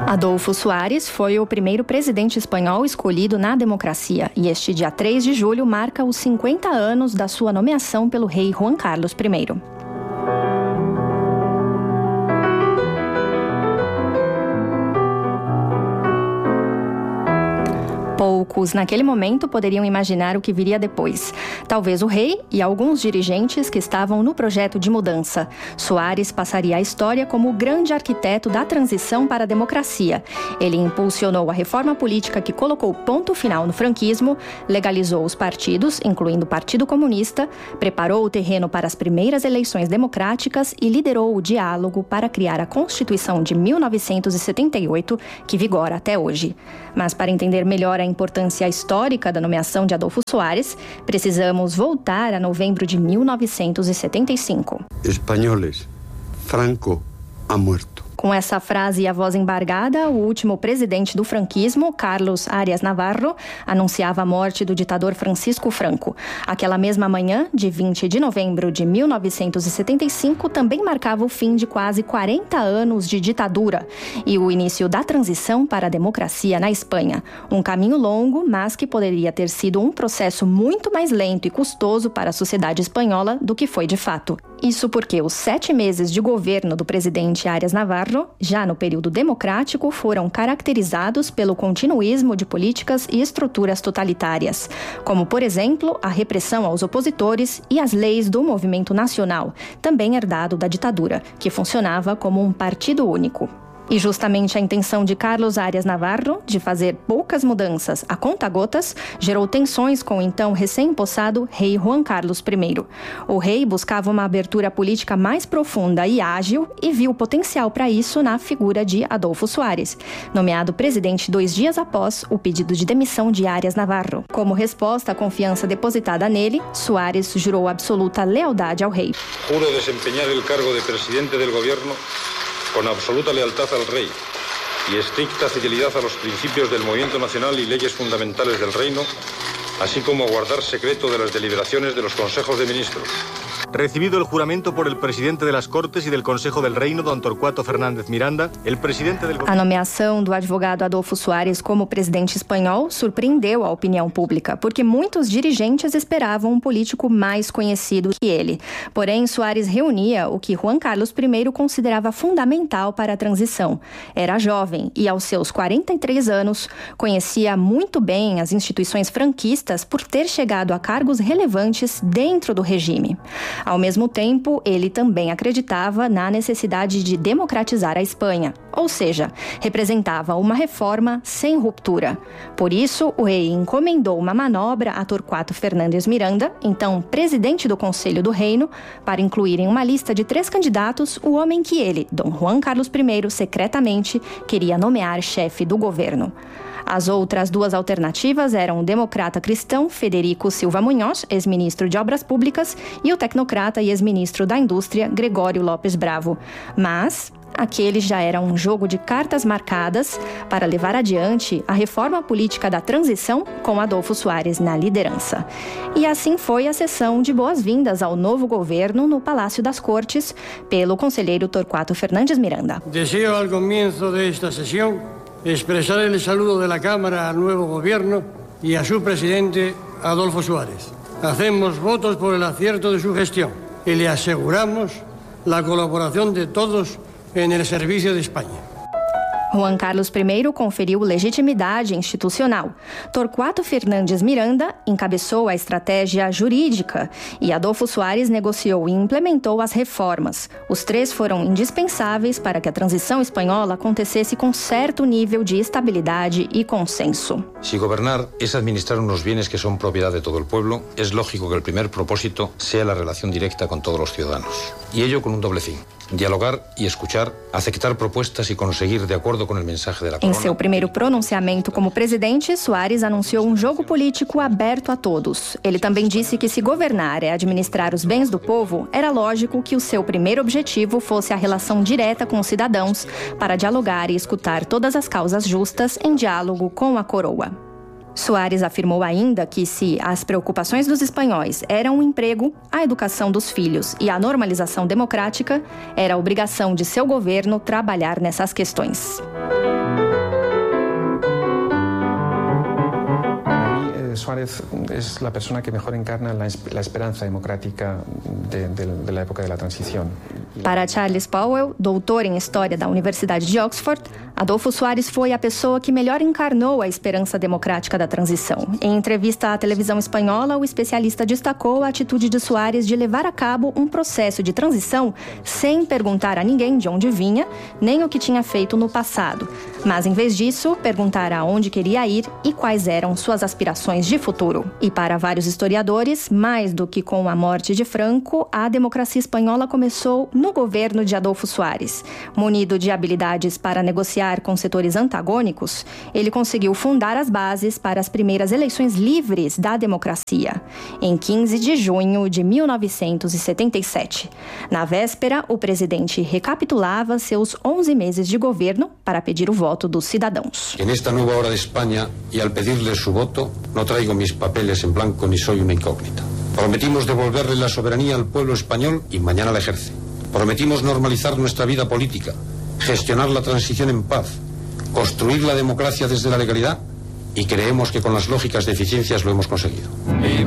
Adolfo Suárez foi o primeiro presidente espanhol escolhido na democracia e este dia 3 de julho marca os 50 anos da sua nomeação pelo rei Juan Carlos I. Poucos, naquele momento, poderiam imaginar o que viria depois. Talvez o rei e alguns dirigentes que estavam no projeto de mudança. Suárez passaria à história como o grande arquiteto da transição para a democracia. Ele impulsionou a reforma política que colocou ponto final no franquismo, legalizou os partidos, incluindo o Partido Comunista, preparou o terreno para as primeiras eleições democráticas e liderou o diálogo para criar a Constituição de 1978, que vigora até hoje. Mas para entender melhor a importância histórica da nomeação de Adolfo Suárez, precisamos voltar a novembro de 1975. Espanhóis, Franco ha muerto. Com essa frase e a voz embargada, o último presidente do franquismo, Carlos Arias Navarro, anunciava a morte do ditador Francisco Franco. Aquela mesma manhã, de 20 de novembro de 1975, também marcava o fim de quase 40 anos de ditadura e o início da transição para a democracia na Espanha. Um caminho longo, mas que poderia ter sido um processo muito mais lento e custoso para a sociedade espanhola do que foi de fato. Isso porque os 7 meses de governo do presidente Arias Navarro, já no período democrático, foram caracterizados pelo continuismo de políticas e estruturas totalitárias, como, por exemplo, a repressão aos opositores e as leis do movimento nacional, também herdado da ditadura, que funcionava como um partido único. E justamente a intenção de Carlos Arias Navarro de fazer poucas mudanças a conta-gotas gerou tensões com o então recém-empossado rei Juan Carlos I. O rei buscava uma abertura política mais profunda e ágil e viu potencial para isso na figura de Adolfo Suárez, nomeado presidente 2 dias após o pedido de demissão de Arias Navarro. Como resposta à confiança depositada nele, Suárez jurou absoluta lealdade ao rei. Juro desempenhar o cargo de presidente do governo con absoluta lealtad al rey y estricta fidelidad a los principios del movimiento nacional y leyes fundamentales del reino, así como guardar secreto de las deliberaciones de los consejos de ministros. Recibido el juramento por el presidente de las Cortes y del Consejo del Reino, don Torquato Fernández Miranda, el presidente del A nomeação do advogado Adolfo Suárez como presidente espanhol surpreendeu a opinião pública, porque muitos dirigentes esperavam um político mais conhecido que ele. Porém, Suárez reunia o que Juan Carlos I considerava fundamental para a transição. Era jovem e, aos seus 43 anos, conhecia muito bem as instituições franquistas por ter chegado a cargos relevantes dentro do regime. Ao mesmo tempo, ele também acreditava na necessidade de democratizar a Espanha, ou seja, representava uma reforma sem ruptura. Por isso, o rei encomendou uma manobra a Torquato Fernández Miranda, então presidente do Conselho do Reino, para incluir em uma lista de 3 candidatos o homem que ele, Dom Juan Carlos I, secretamente queria nomear chefe do governo. As outras 2 alternativas eram o democrata cristão Federico Silva Munhoz, ex-ministro de Obras Públicas, e o tecnocrata e ex-ministro da Indústria Gregório Lopes Bravo. Mas aquele já era um jogo de cartas marcadas para levar adiante a reforma política da transição com Adolfo Suárez na liderança. E assim foi a sessão de boas-vindas ao novo governo no Palácio das Cortes pelo conselheiro Torquato Fernández Miranda. Deseo al comienzo de esta sesión expresar el saludo de la Cámara al nuevo gobierno y a su presidente Adolfo Suárez. Hacemos votos por el acierto de su gestión y le aseguramos la colaboración de todos en el servicio de España. Juan Carlos I conferiu legitimidade institucional. Torquato Fernández Miranda encabeçou a estratégia jurídica e Adolfo Suárez negociou e implementou as reformas. Os 3 foram indispensáveis para que a transição espanhola acontecesse com certo nível de estabilidade e consenso. Si gobernar es administrar unos bienes que son propiedad de todo el pueblo, es lógico que el primer propósito sea la relación directa con todos los ciudadanos. Y ello con un doble fin: dialogar e escuchar, aceptar propuestas e conseguir, de acordo com o mensaje da corona. Em seu primeiro pronunciamento como presidente, Suárez anunciou um jogo político aberto a todos. Ele também disse que se governar é administrar os bens do povo, era lógico que o seu primeiro objetivo fosse a relação direta com os cidadãos para dialogar e escutar todas as causas justas em diálogo com a coroa. Suárez afirmou ainda que se as preocupações dos espanhóis eram o emprego, a educação dos filhos e a normalização democrática, era a obrigação de seu governo trabalhar nessas questões. Suárez es la persona que mejor encarna la esperanza democrática de la época de la transición. Para Charles Powell, doutor em História da Universidade de Oxford, Adolfo Suárez foi a pessoa que melhor encarnou a esperança democrática da transição. Em entrevista à televisão espanhola, o especialista destacou a atitude de Suárez de levar a cabo um processo de transição sem perguntar a ninguém de onde vinha, nem o que tinha feito no passado. Mas, em vez disso, perguntar aonde queria ir e quais eram suas aspirações de futuro. E para vários historiadores, mais do que com a morte de Franco, a democracia espanhola começou no governo de Adolfo Suárez. Munido de habilidades para negociar com setores antagônicos, ele conseguiu fundar as bases para as primeiras eleições livres da democracia, em 15 de junho de 1977. Na véspera, o presidente recapitulava seus 11 meses de governo para pedir o voto dos cidadãos. En esta nueva hora de España, y al pedirle su voto, no traigo mis papeles en blanco ni soy una incógnita. Prometimos devolverle la soberanía al pueblo español y mañana la ejerce. Prometimos normalizar nuestra vida política, gestionar la transición en paz, construir la democracia desde la legalidad y creemos que con las lógicas deficiencias lo hemos conseguido.